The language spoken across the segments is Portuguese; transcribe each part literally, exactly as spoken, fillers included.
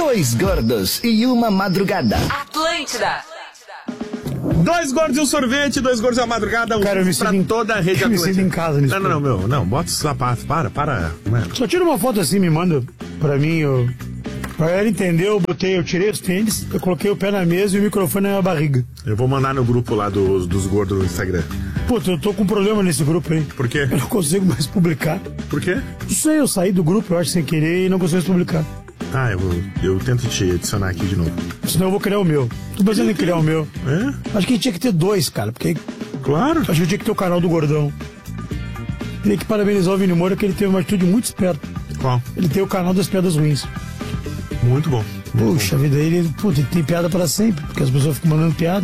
Dois gordos e uma madrugada. Atlântida. Dois gordos e um sorvete, dois gordos e uma madrugada, um Cara, eu me pra sinto em- toda a rede eu me Atlântida. sinto em casa nisso Não, não, não, tudo. meu, não, bota os sapatos, para, para, mano. Só tira uma foto assim, me manda pra mim, eu... Pra ela entender, eu botei, eu tirei os tênis, eu coloquei o pé na mesa e o microfone na minha barriga. Eu vou mandar no grupo lá dos, dos gordos no Instagram. Puta, eu tô com um problema nesse grupo aí. Por quê? Eu não consigo mais publicar. Por quê? Não sei, eu saí do grupo, eu acho, sem querer e não consigo mais publicar. Ah, eu, vou- eu tento te adicionar aqui de novo. Senão eu vou criar o meu. Tô pensando em criar o meu. É? Acho que tinha que ter dois, cara, porque Claro. acho que tinha que ter o canal do Gordão. Tem que parabenizar o Vini Moura, que ele teve uma atitude muito esperta. Qual? Ele tem o canal das piadas ruins. Muito bom. Muito Puxa, a vida dele, puta, ele tem piada pra sempre, porque as pessoas ficam mandando piada.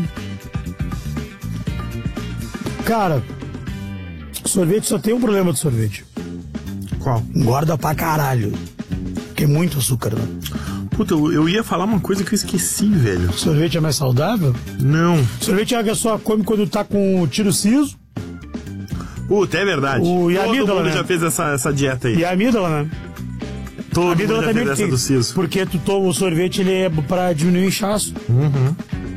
Cara, sorvete só tem um problema de sorvete. bom. Qual? Engorda pra caralho. Porque é muito açúcar, né? Puta, eu, eu ia falar uma coisa que eu esqueci, velho. Sorvete é mais saudável? Não. Sorvete é a que só come quando tá com o tiro siso Puta, é verdade. O- e a Todo amígdala, mundo né? já fez essa, essa dieta aí. e a amígdala, né? Todo A mundo amígdala já também fez essa tem, do siso. porque tu toma o sorvete, ele é pra diminuir o inchaço. Uhum.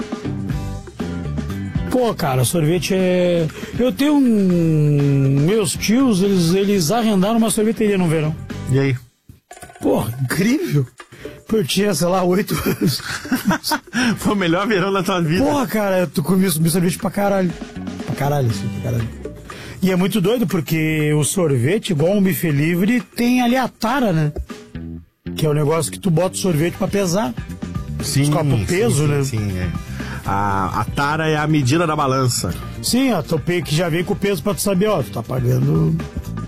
Pô, cara, sorvete é... Eu tenho um... Meus tios, eles, eles arrendaram uma sorveteria no verão. E aí? Porra, incrível. Eu tinha, sei lá, oito anos. Foi o melhor verão da tua vida. Porra, cara, tu comia sorvete pra caralho. Pra caralho, assim, pra caralho. E é muito doido, porque o sorvete, igual um buffet livre, tem ali a tara, né? Que é o negócio que tu bota o sorvete pra pesar. Sim, copo peso, sim, né? Sim, sim, é. A, a tara é a medida da balança. Sim, a topei que já vem com o peso pra tu saber, ó, tu tá pagando...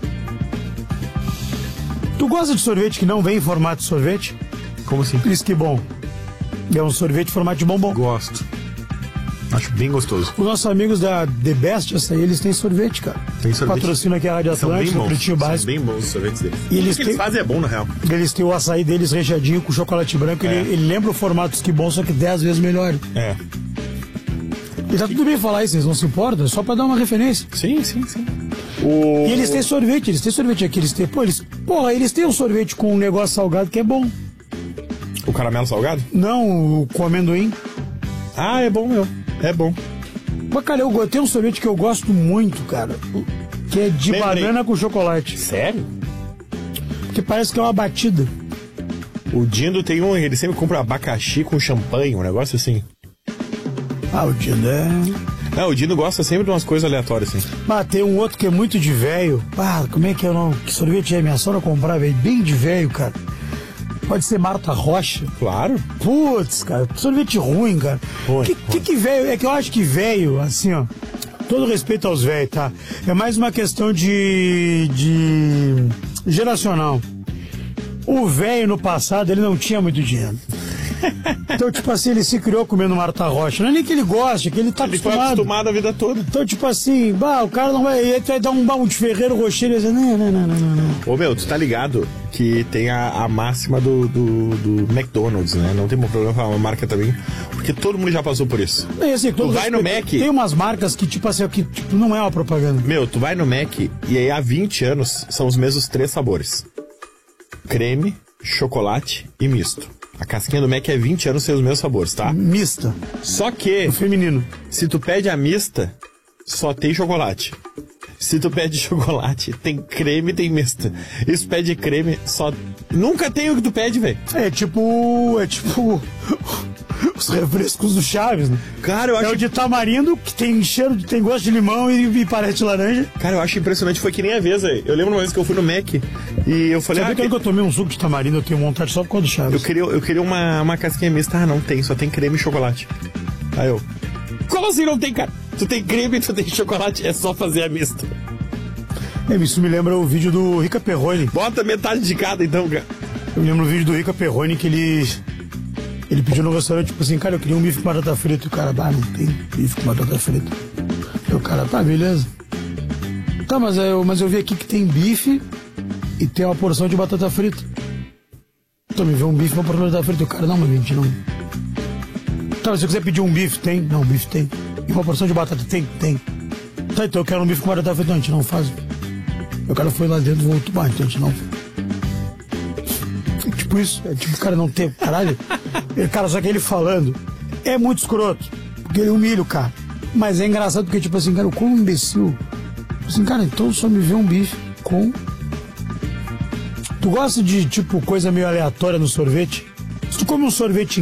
Tu gosta de sorvete que não vem em formato de sorvete? Como assim? Isso que bom. É um sorvete em formato de bombom. Gosto. Acho bem gostoso. Os nossos amigos da The Best, essa aí, eles têm sorvete, cara. Tem sorvete. Patrocina aqui a Rádio São bem Atlântica, o bons. Pretinho São Básico. bem bons os sorvetes deles. E eles o que eles têm- fazem é bom, na real. Eles têm o açaí deles recheadinho com chocolate branco. É. Ele, ele lembra o formato dos que bom, só que dez vezes melhor. É. E tá tudo bem falar isso, eles não se importam, é só pra dar uma referência. Sim, sim, sim. O... E eles têm sorvete, eles têm sorvete aqui, eles têm... Pô, eles, porra, eles têm um sorvete com um negócio salgado que é bom. o caramelo salgado? Não, o com amendoim. Ah, é bom, meu. É bom. Mas, cara, eu, go- tem um sorvete que eu gosto muito, cara. Que é de Lembrei. banana com chocolate. Sério? Que parece que é uma batida. O Dindo tem um, ele sempre compra abacaxi com champanhe, um negócio assim. Ah, o Dindo é... Não, o Dindo gosta sempre de umas coisas aleatórias, assim. Ah, tem um outro que é muito de velho. Ah, como é que é o nome? Que sorvete é? Minha sogra comprava, é bem de velho, cara. Pode ser Marta Rocha. Claro. Putz, cara, que sorvete ruim, cara. Ruim, que, ruim. que que velho? É que eu acho que velho, assim, ó. Todo respeito aos velhos, tá? É mais uma questão de. de. geracional. O velho no passado, ele não tinha muito dinheiro. Então, tipo assim, ele se criou comendo Marta Rocha. Não é nem que ele goste, é que ele tá Ele foi acostumado. acostumado a vida toda. Então, tipo assim, bah, o cara não vai. Ele vai dar um baú de Ferreiro Rocher e ele vai dizer, não, não, não, não, não, não. Ô, meu, tu tá ligado que tem a, a máxima do, do, do McDonald's, né? Não tem problema falar uma marca também, porque todo mundo já passou por isso. É assim, todo vai no respeito. Mac. Tem umas marcas que, tipo assim, que tipo, não é uma propaganda. Meu, tu vai no Mac e aí há vinte anos são os mesmos três sabores: creme, chocolate e misto. A casquinha do Mac é vinte anos sem os mesmos sabores, tá? Mista, Só que, feminino. se tu pede a mista, só tem chocolate. Se tu pede chocolate, tem creme e tem mista. E se tu pede creme, só... Nunca tem o que tu pede, velho. É tipo. É tipo. Os refrescos do Chaves, né? Cara, eu É acho... o de tamarindo, que tem cheiro, de, tem gosto de limão e, e parece de laranja. Cara, eu acho impressionante. Foi que nem a vez, velho. Eu lembro uma vez que eu fui no Mac e eu falei... Sabe ah, que que... que eu tomei um suco de tamarindo, eu tenho vontade só por causa do Chaves. Eu queria, eu queria uma, uma casquinha mista. Ah, não tem, só tem creme e chocolate. Aí eu... Como assim não tem, cara? Tu tem creme e tu tem chocolate, é só fazer a mista. É, isso me lembra o vídeo do Rica Perrone. Bota metade de cada, então, cara. Eu me lembro o vídeo do Rica Perrone que ele. Ele pediu no restaurante, tipo assim, cara, eu queria um bife com batata frita. E o cara, bah, não tem bife com batata frita. E o cara, tá, beleza. Tá, mas eu, mas eu vi aqui que tem bife e tem uma porção de batata frita. Então me vê um bife e uma porção de batata frita. E o cara, não, mas a gente não. Tá, mas se eu quiser pedir um bife, tem? Não, bife tem. E uma porção de batata, tem? Tem. Tá, então eu quero um bife com batata frita. Não, a gente não faz. O cara foi lá dentro e voltou, bah, então a gente não. Tipo tipo isso. É tipo, cara, não tem, caralho. Ele, cara, só que ele falando é muito escroto. Porque ele humilha o cara. Mas é engraçado porque, tipo assim, cara, o como imbecil. Assim, cara, então só me vê um bife com... Tu gosta de, tipo, coisa meio aleatória no sorvete? Se tu come um sorvete